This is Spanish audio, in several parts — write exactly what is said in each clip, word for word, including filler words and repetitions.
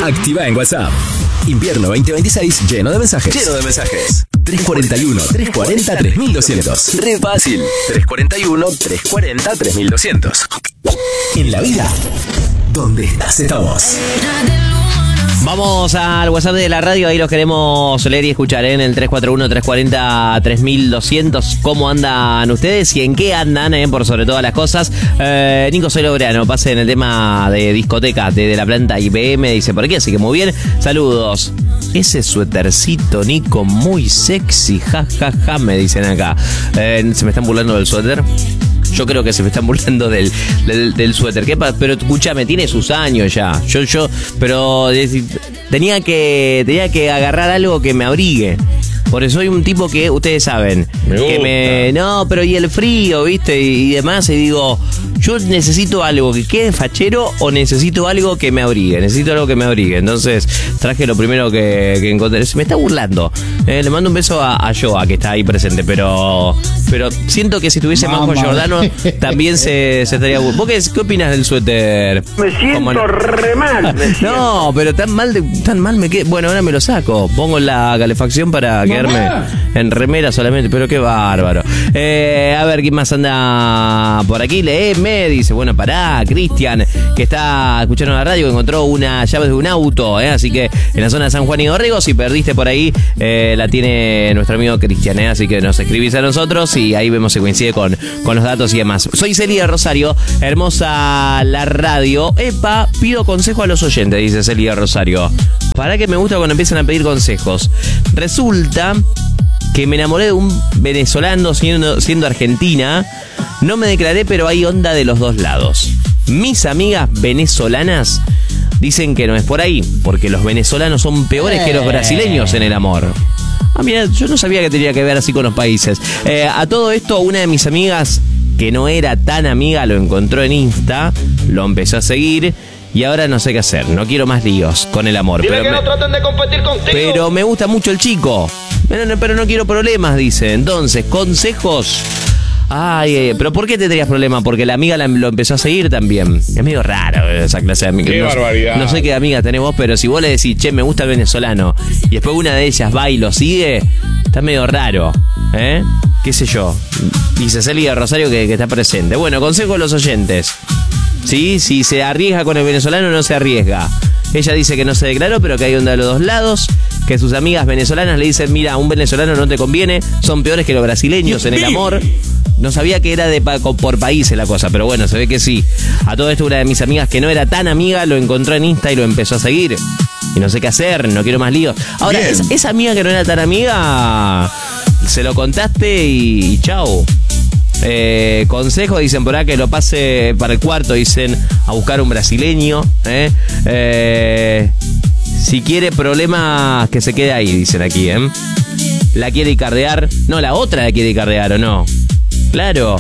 Activa en WhatsApp. Invierno veinte veintiséis lleno de mensajes. Lleno de mensajes. tres cuarenta y uno, tres cuarenta, tres mil doscientos. Re fácil. tres cuarenta y uno, tres cuarenta, tres mil doscientos. En la vida, donde estás estamos. Vamos al WhatsApp de la radio, ahí los queremos leer y escuchar, ¿eh? En el tres cuatro uno, tres cuarenta, tres mil doscientos. ¿Cómo andan ustedes y en qué andan, eh? Por sobre todas las cosas. Eh, Nico Soy Logreano, pase en el tema de discoteca de, de la planta I B M, dice por aquí, así que muy bien. Saludos. Ese suétercito, Nico, muy sexy, ja, ja, ja, me dicen acá. Eh, ¿Se me están burlando del suéter? Yo creo que se me están burlando del, del, del suéter. ¿Qué pasa? Pero escúchame, tiene sus años ya. Yo, yo, pero tenía que, tenía que agarrar algo que me abrigue. Porque soy un tipo que, ustedes saben, me que me... No, pero y el frío, ¿viste? Y, y demás, y digo, yo necesito algo que quede fachero o necesito algo que me abrigue. Necesito algo que me abrigue. Entonces, traje lo primero que, que encontré. Se me está burlando. Eh, le mando un beso a, a Joa, que está ahí presente, pero pero siento que si tuviese Majo Giordano, también se, se estaría burlando. ¿Vos qué, qué opinas del suéter? Me siento no? re mal. Me siento. No, pero tan mal, de, tan mal me quedé. Bueno, ahora me lo saco. Pongo la calefacción para que en remera solamente, pero qué bárbaro. Eh, a ver, ¿quién más anda por aquí? Leeme, dice, bueno, pará, Cristian, que está escuchando la radio, que encontró una llave de un auto, eh, así que en la zona de San Juan y Dorrego, si perdiste por ahí, eh, la tiene nuestro amigo Cristian, eh, así que nos escribís a nosotros y ahí vemos si coincide con, con los datos y demás. Soy Celia Rosario, hermosa la radio. Epa, pido consejo a los oyentes, dice Celia Rosario. Para que me gusta cuando empiezan a pedir consejos. Resulta que me enamoré de un venezolano siendo, siendo argentina. No me declaré, pero hay onda de los dos lados. Mis amigas venezolanas dicen que no es por ahí, porque los venezolanos son peores que los brasileños en el amor. Ah, mira, yo no sabía que tenía que ver así con los países. Eh, a todo esto, una de mis amigas, que no era tan amiga, lo encontró en Insta, lo empezó a seguir. Y ahora no sé qué hacer, no quiero más líos con el amor. Dile pero que me, no traten de competir contigo. Pero me gusta mucho el chico. Pero no, pero no quiero problemas, dice. Entonces, consejos. Ay, eh, pero ¿por qué tendrías problemas? Porque la amiga la, lo empezó a seguir también. Es medio raro esa clase de amiga. Qué no, barbaridad. No sé qué amiga tenés vos, pero si vos le decís, che, me gusta el venezolano, y después una de ellas va y lo sigue, está medio raro, ¿eh? ¿Qué sé yo? Dice Celia Rosario que, que está presente. Bueno, consejo a los oyentes. Sí, si se arriesga con el venezolano, no se arriesga. Ella dice que no se declaró, pero que hay onda de los dos lados. Que sus amigas venezolanas le dicen, mira, un venezolano no te conviene, son peores que los brasileños en el amor. No sabía que era de pa- por países la cosa, pero bueno, se ve que sí. A todo esto, una de mis amigas que no era tan amiga lo encontró en Insta y lo empezó a seguir. Y no sé qué hacer, no quiero más líos. Ahora, esa, esa amiga que no era tan amiga, se lo contaste y, y chau. Eh, consejo, dicen por acá, que lo pase para el cuarto, dicen, a buscar un brasileño. Eh, eh, si quiere problemas, que se quede ahí, dicen aquí. Eh. La quiere icardear. No, la otra la quiere icardear, ¿o no? Claro.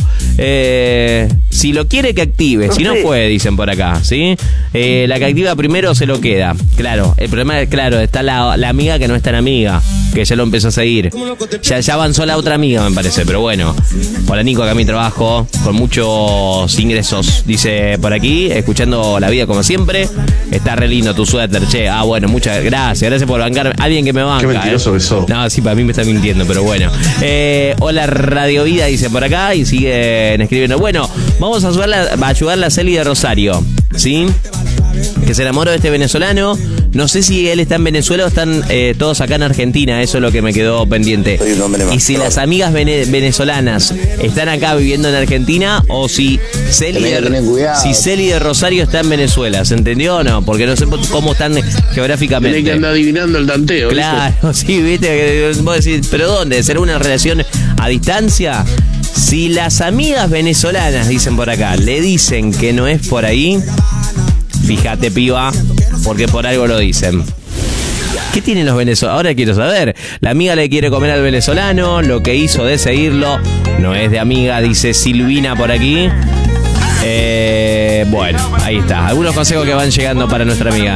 Eh, si lo quiere, que active. Si no fue, dicen por acá, ¿sí? Eh, la que activa primero se lo queda. Claro, el problema es, claro, está la, la amiga que no es tan amiga, que ya lo empezó a seguir. Ya, ya avanzó la otra amiga, me parece, pero bueno. Hola, Nico, acá mi trabajo, con muchos ingresos, dice por aquí, escuchando la vida como siempre. Está re lindo tu suéter, che. Ah, bueno, muchas gracias. Gracias por bancarme. Alguien que me banca. Qué mentiroso eh. que sos. No, sí, para mí me está mintiendo, pero bueno. Eh, hola, Radio Vida, dice por acá, y siguen escribiendo. Bueno, vamos a ayudarla, a ayudarla a Celia de Rosario, ¿sí? Que se enamoró de este venezolano. No sé si él está en Venezuela o están eh, todos acá en Argentina. Eso es lo que me quedó pendiente. Y si las amigas vene- venezolanas están acá viviendo en Argentina, o si Celi de, si Celi de Rosario está en Venezuela. ¿Se entendió o no? Porque no sé cómo están geográficamente. Tiene que andar adivinando el tanteo. Claro, ¿viste? Sí, viste. Vos decís, ¿pero dónde? ¿Será una relación a distancia? Si las amigas venezolanas, dicen por acá, le dicen que no es por ahí, fíjate, piba, porque por algo lo dicen. ¿Qué tienen los venezolanos? Ahora quiero saber. La amiga le quiere comer al venezolano, lo que hizo de seguirlo no es de amiga, dice Silvina por aquí. Eh, bueno, ahí está. Algunos consejos que van llegando para nuestra amiga.